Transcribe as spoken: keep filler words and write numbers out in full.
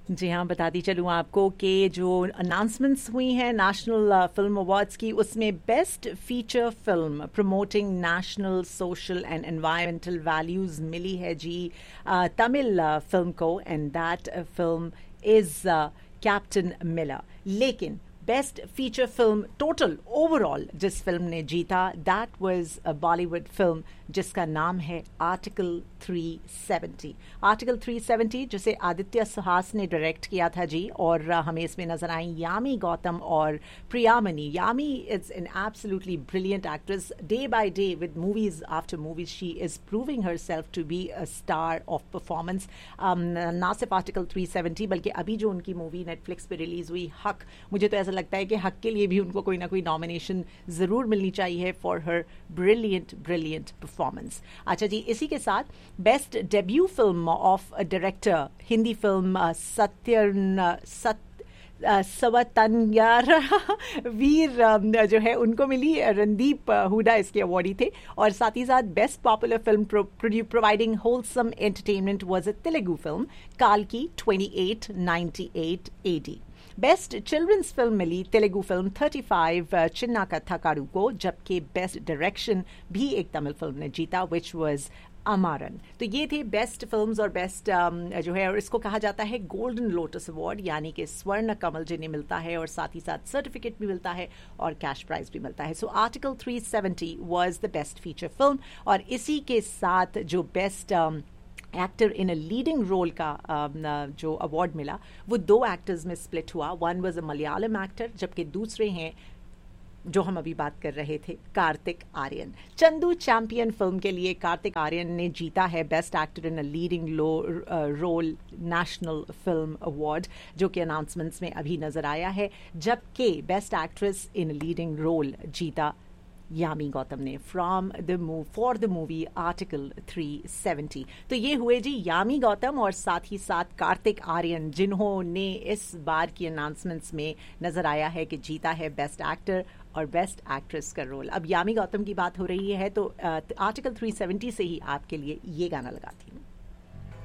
जी हाँ, बताती चलूँ आपको कि जो अनाउंसमेंट्स हुई हैं नेशनल फिल्म अवार्ड्स की, उसमें best feature film promoting national social and environmental values मिली है जी अ, तमिल फिल्म को, and that film is captain Miller. लेकिन best feature film total overall जिस फिल्म ने जीता, that was a Bollywood film जिसका नाम है article three seventy. Article three seventy जिसे आदित्य सुहास ने डायरेक्ट किया था जी, और uh, हमें इसमें नजर आई यामी गौतम और प्रियामणि। यामी is an absolutely brilliant actress. Day by day with movies after movies she is proving her self to be a star of performance. ना सिर्फ आर्टिकल थ्री सेवेंटी बल्कि अभी जो उनकी मूवी नेटफ्लिक्स पे रिलीज हुई हक, मुझे तो ऐसा लगता है कि हक के लिए भी उनको कोई ना कोई नॉमिनेशन जरूर मिलनी चाहिए for her brilliant brilliant performance. अच्छा जी, इसी के साथ best debut film of director Hindi film सत्य सत्य सवतन्यार वीर अम, जो है उनको मिली। रणदीप हुडा इसके अवार्डी थे। और साथ ही साथ best popular film providing wholesome entertainment was a Telugu film काल्की twenty eight ninety eight AD. Best children's film milli Telugu film thirty five चिन्ना का थकारू को, जबकि बेस्ट डायरेक्शन भी एक तमिल फिल्म ने जीता विच वाज अमारन। तो ये थे बेस्ट फिल्म्स और बेस्ट um, जो है, और इसको कहा जाता है गोल्डन लोटस अवार्ड, यानी कि स्वर्ण कमल जिन्हें मिलता है और साथ ही साथ सर्टिफिकेट भी मिलता है और कैश प्राइज भी मिलता है। So article three seventy was the best feature film. और इसी के साथ जो best actor in a leading role का um, जो अवार्ड मिला वो दो एक्टर्स में स्प्लिट हुआ। One was a Malayalam actor, जबकि दूसरे हैं जो हम अभी बात कर रहे थे, कार्तिक आर्यन। चंदू चैंपियन फिल्म के लिए कार्तिक आर्यन ने जीता है best actor in a leading role national film award, जो कि अनाउंसमेंट्स में अभी नजर आया है। जबकि best actress in leading role जीता यामी गौतम ने from the move for the movie article three seventy. तो ये हुए जी यामी गौतम और साथ ही साथ कार्तिक आर्यन, जिन्होंने इस बार की अनाउंसमेंट्स में नजर आया है कि जीता है बेस्ट एक्टर और बेस्ट एक्ट्रेस का रोल। अब यामी गौतम की बात हो रही है तो आर्टिकल थ्री सेवेंटी से ही आपके लिए ये गाना लगाती हूँ।